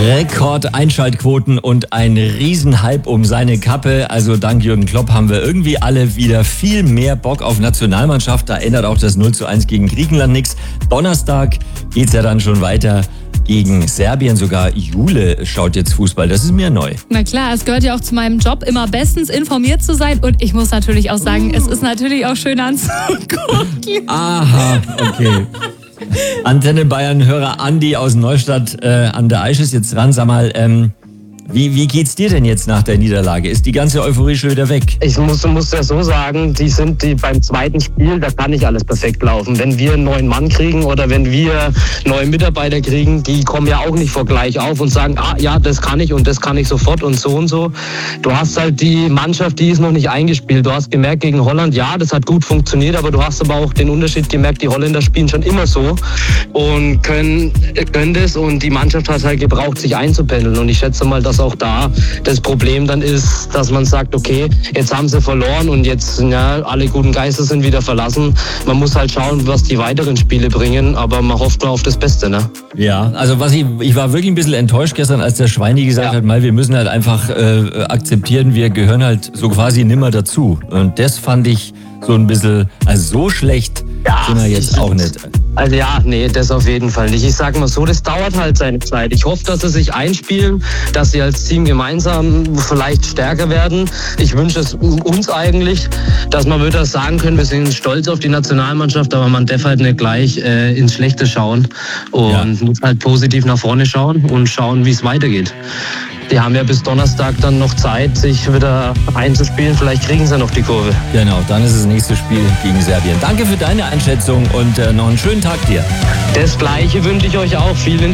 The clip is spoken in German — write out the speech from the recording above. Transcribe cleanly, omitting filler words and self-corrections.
Rekord-Einschaltquoten und ein Riesenhype um seine Kappe. Also dank Jürgen Klopp haben wir irgendwie alle wieder viel mehr Bock auf Nationalmannschaft. Da ändert auch das 0:1 gegen Griechenland nichts. Donnerstag geht's ja dann schon weiter gegen Serbien. Sogar Jule schaut jetzt Fußball. Das ist mir neu. Na klar, es gehört ja auch zu meinem Job, immer bestens informiert zu sein. Und ich muss natürlich auch sagen, es ist natürlich auch schön anzugucken. Aha, okay. Antenne Bayern-Hörer Andi aus Neustadt an der Aisch ist jetzt dran. Sag mal, wie geht's dir denn jetzt nach der Niederlage? Ist die ganze Euphorie schon wieder weg? Ich muss ja so sagen, die beim zweiten Spiel, da kann nicht alles perfekt laufen. Wenn wir einen neuen Mann kriegen oder wenn wir neue Mitarbeiter kriegen, die kommen ja auch nicht vor gleich auf und sagen, ja, das kann ich und das kann ich sofort und so und so. Du hast halt die Mannschaft, die ist noch nicht eingespielt. Du hast gemerkt gegen Holland, ja, das hat gut funktioniert, aber du hast aber auch den Unterschied gemerkt, die Holländer spielen schon immer so und können das und die Mannschaft hat halt gebraucht, sich einzupendeln. Und ich schätze mal, dass auch da das Problem dann ist, dass man sagt, okay, jetzt haben sie verloren und jetzt, ja, alle guten Geister sind wieder verlassen. Man muss halt schauen, was die weiteren Spiele bringen, aber man hofft nur auf das Beste, ne? Ja, also ich war wirklich ein bisschen enttäuscht gestern, als der Schweini gesagt hat, wir müssen halt einfach akzeptieren, wir gehören halt so quasi nimmer dazu. Und das fand ich so ein bisschen, also so schlecht sind wir jetzt auch nicht. Also ja, nee, das auf jeden Fall nicht. Ich sag mal so, das dauert halt seine Zeit. Ich hoffe, dass sie sich einspielen, dass sie als Team gemeinsam vielleicht stärker werden. Ich wünsche es uns eigentlich, dass man wieder sagen können, wir sind stolz auf die Nationalmannschaft, aber man darf halt nicht gleich ins Schlechte schauen und muss halt positiv nach vorne schauen und schauen, wie es weitergeht. Die haben ja bis Donnerstag dann noch Zeit, sich wieder einzuspielen. Vielleicht kriegen sie noch die Kurve. Genau, dann ist das nächste Spiel gegen Serbien. Danke für deine Einschätzung und noch einen schönen Tag dir. Das Gleiche wünsche ich euch auch. Vielen